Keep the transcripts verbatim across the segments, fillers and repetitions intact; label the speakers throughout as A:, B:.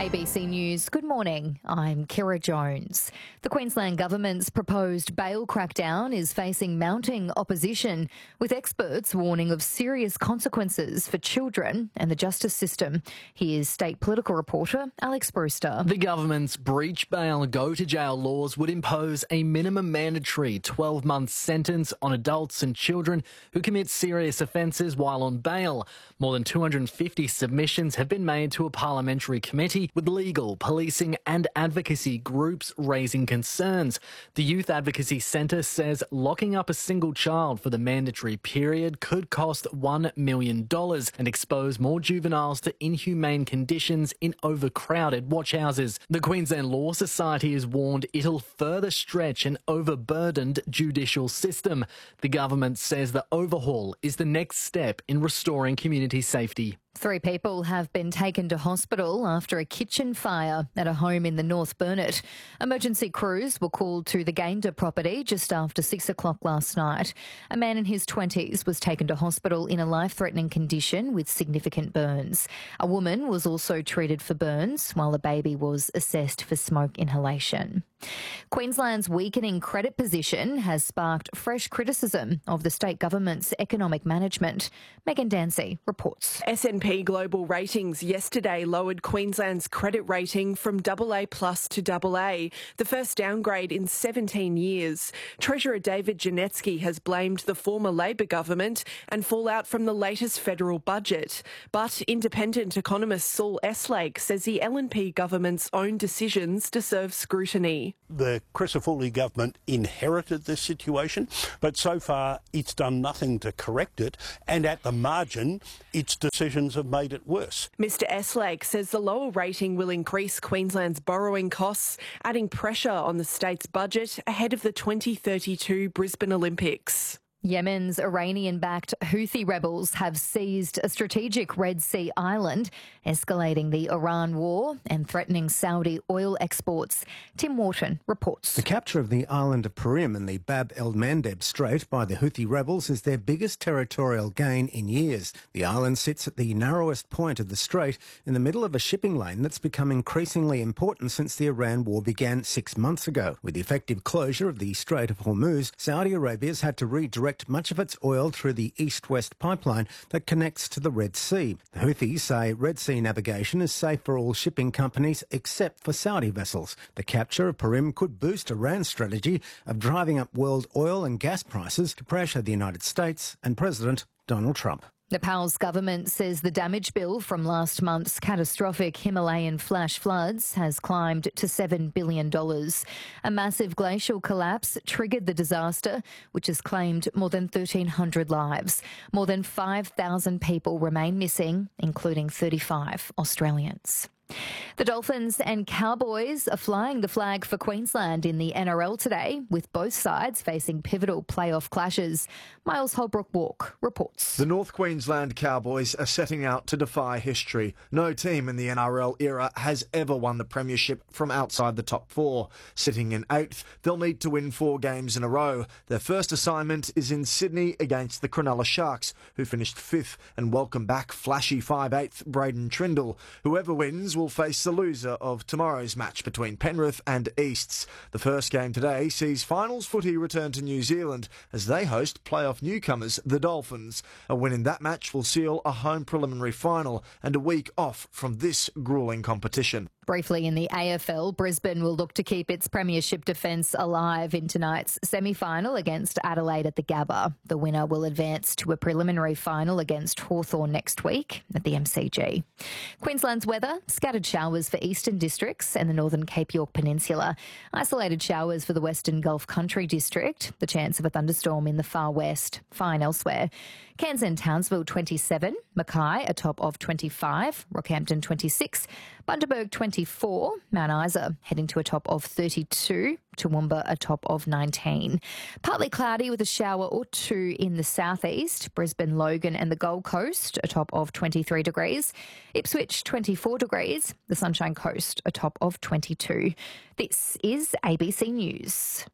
A: A B C News, good morning. I'm Kira Jones. The Queensland Government's proposed bail crackdown is facing mounting opposition, with experts warning of serious consequences for children and the justice system. Here's state political reporter Alex Brewster.
B: The government's breach bail go to jail laws would impose a minimum mandatory twelve-month sentence on adults and children who commit serious offences while on bail. More than two hundred fifty submissions have been made to a parliamentary committee, with legal, policing and advocacy groups raising concerns. The Youth Advocacy Centre says locking up a single child for the mandatory period could cost one million dollars and expose more juveniles to inhumane conditions in overcrowded watch houses. The Queensland Law Society has warned it'll further stretch an overburdened judicial system. The government says the overhaul is the next step in restoring community safety.
A: Three people have been taken to hospital after a kitchen fire at a home in the North Burnett. Emergency crews were called to the Gayndah property just after six o'clock last night. A man in his twenties was taken to hospital in a life-threatening condition with significant burns. A woman was also treated for burns, while a baby was assessed for smoke inhalation. Queensland's weakening credit position has sparked fresh criticism of the state government's economic management. Megan Dancy reports.
C: S and P Global Ratings yesterday lowered Queensland's credit rating from double A plus to double A, the first downgrade in seventeen years. Treasurer David Janetsky has blamed the former Labor government and fallout from the latest federal budget. But independent economist Saul Eslake says the L N P government's own decisions deserve scrutiny.
D: The Crisafulli government inherited this situation, but so far it's done nothing to correct it, and at the margin, its decisions have made it worse.
C: Mister Eslake says the lower rating will increase Queensland's borrowing costs, adding pressure on the state's budget ahead of the twenty thirty-two Brisbane Olympics.
A: Yemen's Iranian-backed Houthi rebels have seized a strategic Red Sea island, escalating the Iran war and threatening Saudi oil exports. Tim Wharton reports.
E: The capture of the island of Purim in the Bab el-Mandeb Strait by the Houthi rebels is their biggest territorial gain in years. The island sits at the narrowest point of the strait in the middle of a shipping lane that's become increasingly important since the Iran war began six months ago. With the effective closure of the Strait of Hormuz, Saudi Arabia's had to redirect much of its oil through the east-west pipeline that connects to the Red Sea. The Houthis say Red Sea navigation is safe for all shipping companies except for Saudi vessels. The capture of Purim could boost Iran's strategy of driving up world oil and gas prices to pressure the United States and President Donald Trump.
A: Nepal's government says the damage bill from last month's catastrophic Himalayan flash floods has climbed to seven billion dollars. A massive glacial collapse triggered the disaster, which has claimed more than thirteen hundred lives. More than five thousand people remain missing, including thirty-five Australians. The Dolphins and Cowboys are flying the flag for Queensland in the N R L today, with both sides facing pivotal playoff clashes. Miles Holbrook-Walk reports.
F: The North Queensland Cowboys are setting out to defy history. No team in the N R L era has ever won the premiership from outside the top four. Sitting in eighth, they'll need to win four games in a row. Their first assignment is in Sydney against the Cronulla Sharks, who finished fifth, and welcome back flashy five-eighth Braden Trindle. Whoever wins will will face the loser of tomorrow's match between Penrith and Easts. The first game today sees finals footy return to New Zealand as they host playoff newcomers, the Dolphins. A win in that match will seal a home preliminary final and a week off from this gruelling competition.
A: Briefly in the A F L, Brisbane will look to keep its premiership defence alive in tonight's semi-final against Adelaide at the Gabba. The winner will advance to a preliminary final against Hawthorn next week at the M C G. Queensland's weather, scattered showers for eastern districts and the northern Cape York Peninsula. Isolated showers for the western Gulf Country district. The chance of a thunderstorm in the far west. Fine elsewhere. Cairns and Townsville twenty-seven. Mackay a top of twenty-five. Rockhampton twenty-six. Bundaberg twenty-four. Mount Isa heading to a top of thirty-two. Toowoomba a top of nineteen. Partly cloudy with a shower or two in the southeast. Brisbane, Logan and the Gold Coast a top of twenty-three degrees. Ipswich twenty-four degrees. The Sunshine Coast a top of twenty-two. This is A B C News.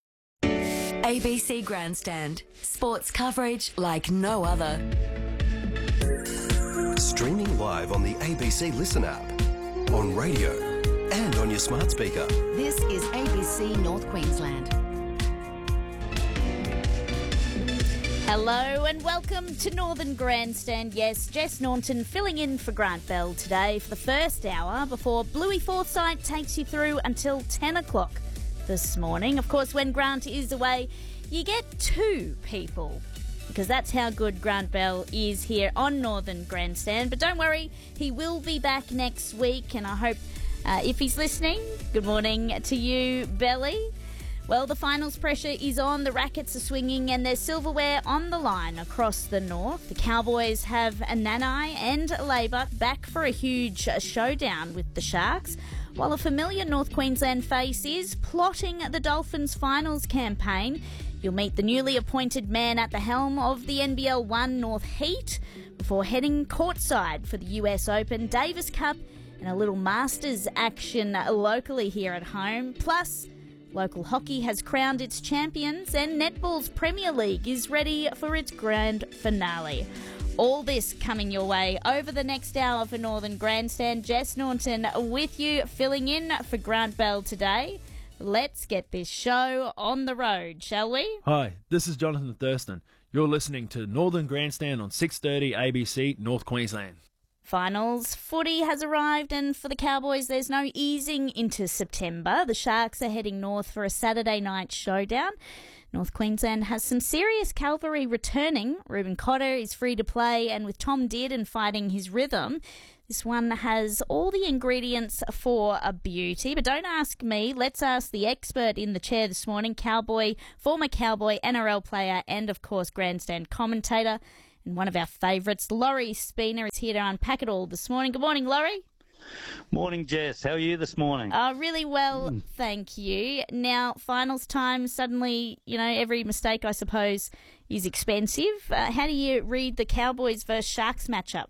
G: A B C Grandstand. Sports coverage like no other.
H: Streaming live on the A B C Listen app. on radio and on your smart speaker.
I: This is A B C North Queensland.
J: Hello and welcome to Northern Grandstand. Yes, Jess Naunton filling in for Grant Bell today for the first hour before Bluey Forsyth takes you through until ten o'clock this morning. Of course, when Grant is away, you get two people, because that's how good Grant Bell is here on Northern Grandstand. But don't worry, he will be back next week, and I hope uh, if he's listening, good morning to you, Belly. Well, the finals pressure is on, the rackets are swinging, and there's silverware on the line across the north. The Cowboys have Nanai and Labour back for a huge showdown with the Sharks, while a familiar North Queensland face is plotting the Dolphins' finals campaign. You'll meet the newly appointed man at the helm of the N B L one North Heat before heading courtside for the U S Open, Davis Cup, and a little Masters action locally here at home. Plus, local hockey has crowned its champions, and Netball's Premier League is ready for its grand finale. All this coming your way over the next hour for Northern Grandstand. Jess Naunton with you, filling in for Grant Bell today. Let's get this show on the road, shall we?
K: Hi, this is Jonathan Thurston. You're listening to Northern Grandstand on six thirty A B C North Queensland.
J: Finals footy has arrived, and for the Cowboys there's no easing into September. The Sharks are heading north for a Saturday night showdown. North Queensland has some serious cavalry returning. Reuben Cotter is free to play, and with Tom Dearden fighting his rhythm, this one has all the ingredients for a beauty. But don't ask me, let's ask the expert in the chair this morning, Cowboy, former Cowboy, N R L player, and of course Grandstand commentator, and one of our favourites, Laurie Spina, is here to unpack it all this morning. Good morning, Laurie.
L: Morning, Jess. How are you this morning?
J: Uh, really well, mm. thank you. Now, finals time, suddenly, you know, every mistake, I suppose, is expensive. Uh, how do you read the Cowboys versus Sharks matchup?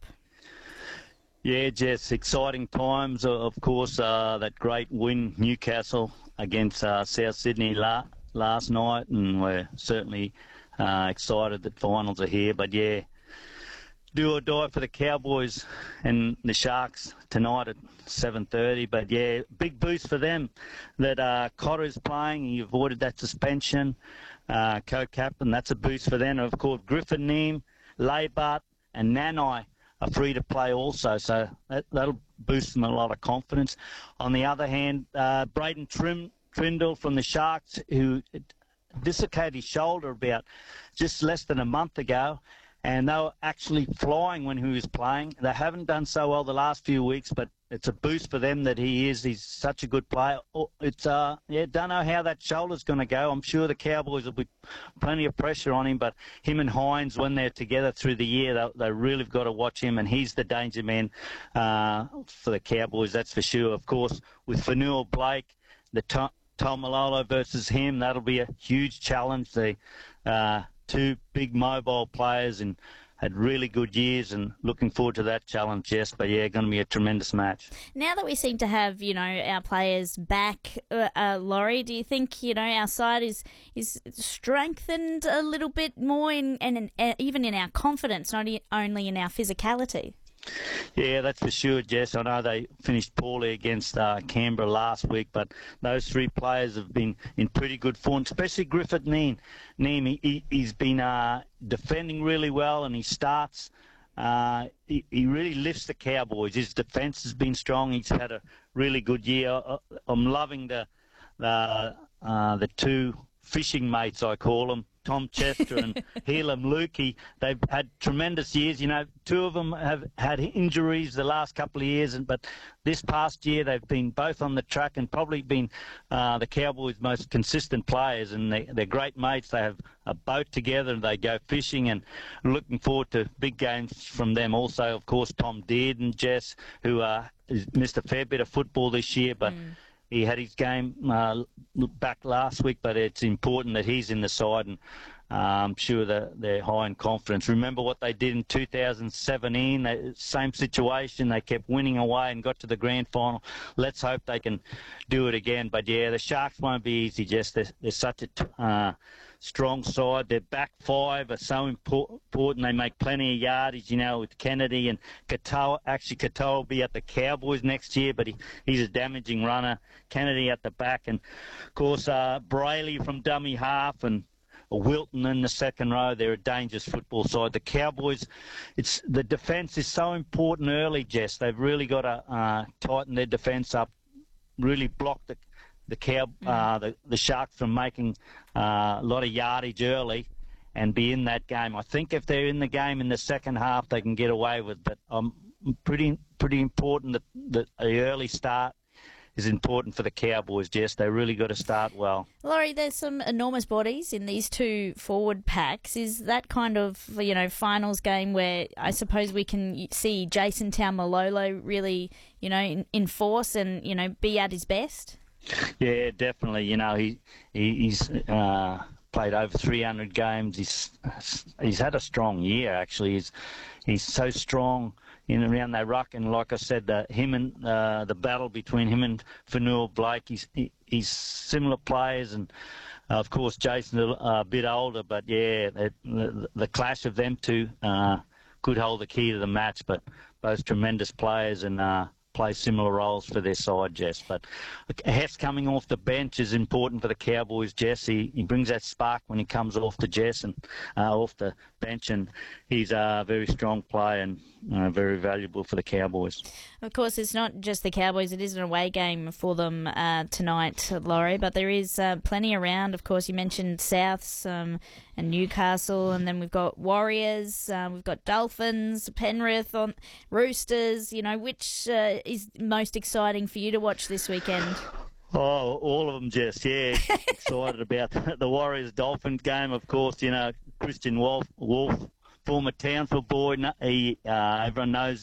L: Yeah, Jess, exciting times. Of course, uh, that great win, Newcastle, against uh, South Sydney la- last night, and we're certainly Uh, excited that finals are here. But yeah, do or die for the Cowboys and the Sharks tonight at seven thirty. But yeah, big boost for them that uh, Cotter is playing. He avoided that suspension, uh, co-captain. That's a boost for them. And of course, Griffin Neame, Laibart and Nanai are free to play also. So that, that'll boost them a lot of confidence. On the other hand, uh, Braden Trim, Trindle from the Sharks, who dislocated his shoulder about just less than a month ago, and they were actually flying when he was playing. They haven't done so well the last few weeks, but it's a boost for them that he is. He's such a good player. It's uh, yeah, don't know how that shoulder's going to go. I'm sure the Cowboys will be plenty of pressure on him, but him and Hines, when they're together through the year, they, they really have got to watch him, and he's the danger man uh, for the Cowboys, that's for sure. Of course, with Fanua Blake, the top Taumalolo versus him, that'll be a huge challenge. The uh, two big mobile players and had really good years, and looking forward to that challenge, yes. But yeah, going to be a tremendous match.
J: Now that we seem to have, you know, our players back, uh, uh, Laurie, do you think, you know, our side is is strengthened a little bit more in, and in, uh, even in our confidence, not only in our physicality?
L: Yeah, that's for sure, Jess. I know they finished poorly against uh, Canberra last week, but those three players have been in pretty good form, especially Griffith Neame. Neame, he, he's been uh, defending really well, and he starts. Uh, he, he really lifts the Cowboys. His defence has been strong. He's had a really good year. I'm loving the the, uh, the two fishing mates, I call them, Tom Chester and Helam Lukey. They've had tremendous years. You know, two of them have had injuries the last couple of years, and but this past year they've been both on the track and probably been uh, the Cowboys' most consistent players, and they, they're great mates. They have a boat together and they go fishing, and looking forward to big games from them. Also, of course, Tom Dearden, Jess, who uh, has missed a fair bit of football this year, but mm. he had his game uh, back last week, but it's important that he's in the side, and uh, I'm sure that they're high in confidence. Remember what they did in two thousand seventeen, they, same situation, they kept winning away and got to the grand final. Let's hope they can do it again. But yeah, the Sharks won't be easy, Jess. They're, they're such a, uh, strong side. Their back five are so important. They make plenty of yardage, you know, with Kennedy and Katoa. Actually, Katoa will be at the Cowboys next year, but he, he's a damaging runner. Kennedy at the back. And, of course, uh, Brayley from dummy half and Wilton in the second row. They're a dangerous football side. The Cowboys, it's the defence is so important early, Jess. They've really got to uh, tighten their defence up, really block the the cow, uh, the, the Sharks from making uh, a lot of yardage early and be in that game. I think if they're in the game in the second half, they can get away with it. But um, pretty pretty important that, that the early start is important for the Cowboys, Jess. They really got to start well.
J: Laurie, there's some enormous bodies in these two forward packs. Is that kind of, you know, finals game where I suppose we can see Jason Taumalolo really, you know, in, in force and, you know, be at his best?
L: Yeah, definitely. You know, he, he he's uh, played over three hundred games. He's he's had a strong year, actually. He's he's so strong in and around that ruck, and like I said, the, him and uh, the battle between him and Fanua Blake, he's he, he's similar players, and uh, of course Jason's a, a bit older, but yeah, it, the, the clash of them two uh, could hold the key to the match. But both tremendous players and uh, play similar roles for their side, Jess. But Hess coming off the bench is important for the Cowboys, Jess. He, he brings that spark when he comes off the Jess and uh, off the bench, and he's a very strong player and uh, very valuable for the Cowboys.
J: Of course, it's not just the Cowboys. It is an away game for them uh, tonight, Laurie, but there is uh, plenty around. Of course, you mentioned Souths um, and Newcastle, and then we've got Warriors, uh, we've got Dolphins, Penrith, on Roosters. You know, which uh, is most exciting for you to watch this weekend?
L: Oh, all of them, Jess. Yeah, excited about the Warriors-Dolphins game, of course. You know, Christian Wolf, Wolf former Townsville boy. He, uh, everyone knows